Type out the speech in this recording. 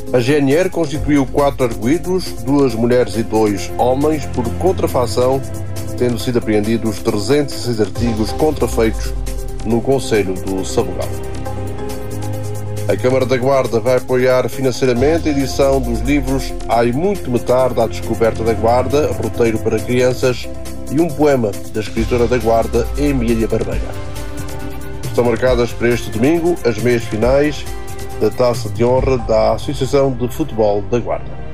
A GNR constituiu 4 arguidos, 2 mulheres e 2 homens, por contrafação, tendo sido apreendidos 306 artigos contrafeitos no concelho do Sabugal. A Câmara da Guarda vai apoiar financeiramente a edição dos livros Ai Muito Me Tarde à Descoberta da Guarda, roteiro para crianças, e um poema da escritora da Guarda, Emília Barbeira. Estão marcadas para este domingo as meias finais da Taça de Honra da Associação de Futebol da Guarda.